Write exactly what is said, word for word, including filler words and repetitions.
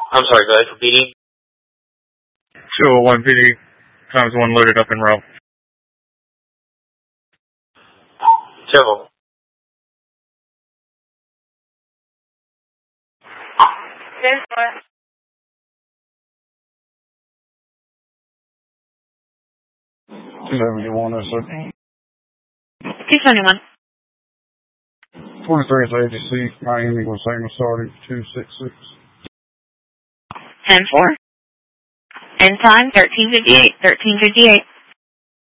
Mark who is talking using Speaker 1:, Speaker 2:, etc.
Speaker 1: I'm sorry, go ahead, repeating.
Speaker 2: two oh one P D, times one loaded up in row.
Speaker 1: Two.
Speaker 3: ten four.
Speaker 4: two seventy-one, that's okay.
Speaker 3: two seventy-one.
Speaker 4: twenty-three is A G C, Miami was same authority, two six six.
Speaker 3: ten four. End time, thirteen fifty-eight, thirteen fifty-eight.